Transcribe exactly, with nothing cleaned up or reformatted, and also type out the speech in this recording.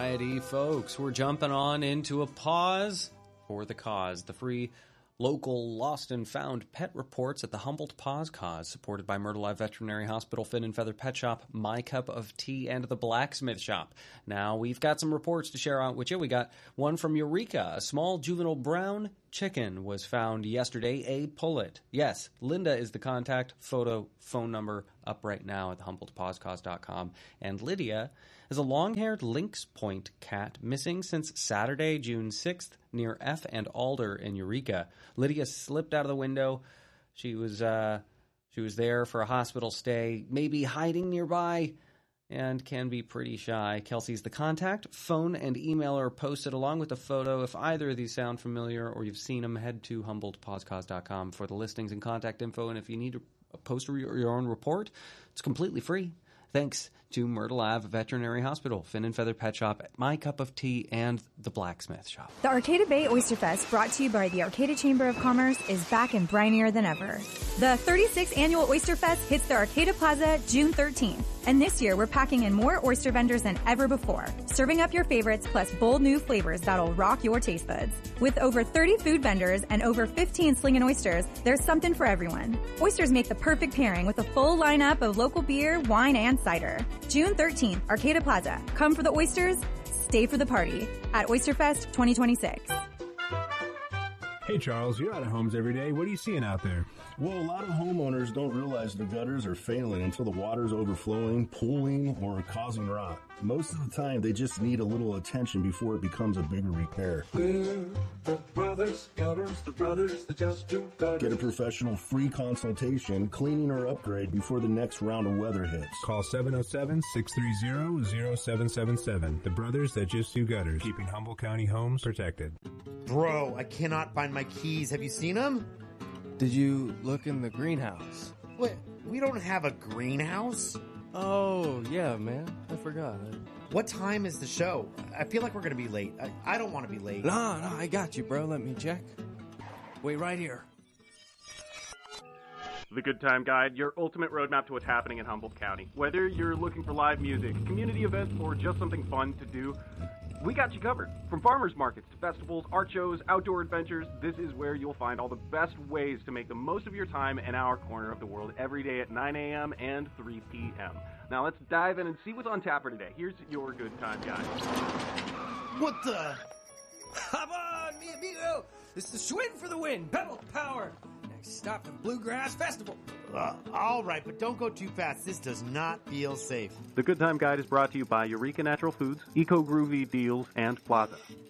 Alrighty, folks, we're jumping on into a pause for the cause. The free local lost and found pet reports at the Humboldt Paws Cause, supported by Myrtle Live Veterinary Hospital, Fin and Feather Pet Shop, My Cup of Tea, and the Blacksmith Shop. Now, we've got some reports to share out with you. We got one from Eureka. A small juvenile brown chicken was found yesterday, a pullet. Yes, Linda is the contact. Photo, phone number up right now at the humboldt paws cause dot com. And Lydia is a long-haired lynx point cat missing since Saturday, June sixth, near F and Alder in Eureka. Lydia slipped out of the window. She was uh, she was there for a hospital stay, maybe hiding nearby, and can be pretty shy. Kelsey's the contact. Phone and email are posted along with the photo. If either of these sound familiar or you've seen them, head to humboldt paws cause dot com for the listings and contact info. And if you need to post your own report, it's completely free. Thanks to Myrtle Ave Veterinary Hospital, Fin and Feather Pet Shop, My Cup of Tea, and the Blacksmith Shop. The Arcata Bay Oyster Fest, brought to you by the Arcata Chamber of Commerce, is back and brinier than ever. The thirty-sixth Annual Oyster Fest hits the Arcata Plaza June thirteenth. And this year, we're packing in more oyster vendors than ever before, serving up your favorites plus bold new flavors that'll rock your taste buds. With over thirty food vendors and over fifteen slinging oysters, there's something for everyone. Oysters make the perfect pairing with a full lineup of local beer, wine, and cider. June thirteenth, Arcata Plaza. Come for the oysters, stay for the party at Oysterfest twenty twenty-six. Hey Charles, you're out of homes every day. What are you seeing out there? Well, a lot of homeowners don't realize their gutters are failing until the water's overflowing, pooling, or causing rot. Most of the time, they just need a little attention before it becomes a bigger repair. We're the brothers, gutters, the brothers that just do gutters. Get a professional free consultation, cleaning or upgrade before the next round of weather hits. Call seven oh seven, six three zero, zero seven seven seven. The brothers that just do gutters, keeping Humboldt County homes protected. Bro, I cannot find my keys. Have you seen them? Did you look in the greenhouse? What? We don't have a greenhouse? Oh, yeah, man. I forgot. What time is the show? I feel like we're going to be late. I, I don't want to be late. No, no, I got you, bro. Let me check. Wait right here. The Good Time Guide, your ultimate roadmap to what's happening in Humboldt County. Whether you're looking for live music, community events, or just something fun to do, we got you covered. From farmers markets to festivals, art shows, outdoor adventures, this is where you'll find all the best ways to make the most of your time in our corner of the world every day at nine a.m. and three p.m. Now let's dive in and see what's on tap for today. Here's your Good Time Guide. What the? Come on, mi amigo! This is Schwinn for the win! Pedal power! Next stop, the Bluegrass Festival. Uh, all right, but don't go too fast. This does not feel safe. The Good Time Guide is brought to you by Eureka Natural Foods, Eco Groovy Deals, and Plaza.